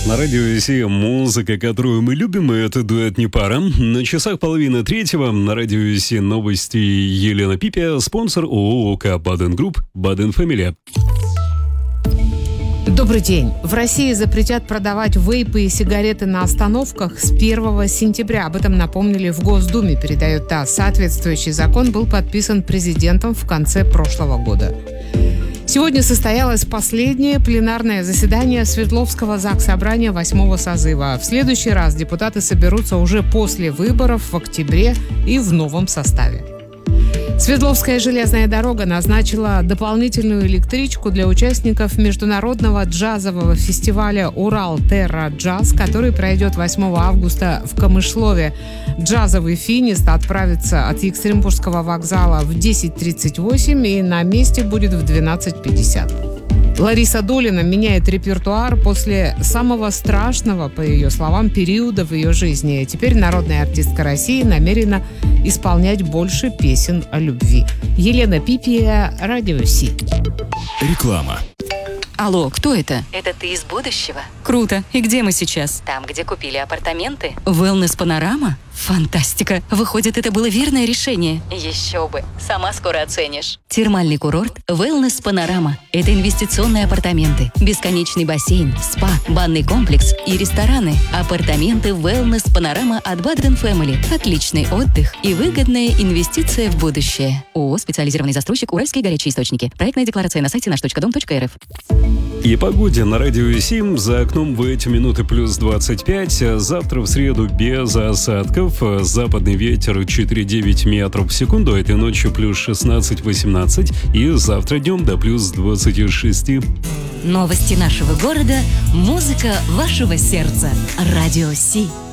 На радио Си музыка, которую мы любим, и это дуэт «Не пара». На часах 2:30 на радио Си новости Елена Пипия, спонсор ООО «ОК Баден Групп», Баден Фэмили. Добрый день. В России запретят продавать вейпы и сигареты на остановках с 1 сентября. Об этом напомнили в Госдуме, передает ТАСС. Соответствующий закон был подписан президентом в конце прошлого года. Сегодня состоялось последнее пленарное заседание Свердловского Заксобрания 8-го созыва. В следующий раз депутаты соберутся уже после выборов в октябре и в новом составе. Свердловская железная дорога назначила дополнительную электричку для участников международного джазового фестиваля «Урал-Терра-Джаз», который пройдет 8 августа в Камышлове. Джазовый финист отправится от Екатеринбургского вокзала в 10:38 и на месте будет в 12:50. Лариса Долина меняет репертуар после самого страшного, по ее словам, периода в ее жизни. Теперь народная артистка России намерена исполнять больше песен о любви. Елена Пипия, Радио Си. Реклама. Алло, кто это? Это ты из будущего? Круто. И где мы сейчас? Там, где купили апартаменты? Wellness Панорама? Фантастика. Выходит, это было верное решение. Еще бы. Сама скоро оценишь. Термальный курорт Wellness Панорама. Это инвестиционные апартаменты, бесконечный бассейн, спа, банный комплекс и рестораны. Апартаменты Wellness Панорама от Баден Фэмили. Отличный отдых и выгодная инвестиция в будущее. ООО «Специализированный застройщик Уральские горячие источники». Проектная декларация на сайте наш.дом.рф. И погоде на радио Си. За окном в эти минуты плюс 25. Завтра в среду без осадков. Западный ветер 4,9 метров в секунду. Этой ночью плюс 16-18. И завтра днем до плюс 26. Новости нашего города. Музыка вашего сердца. Радио Си.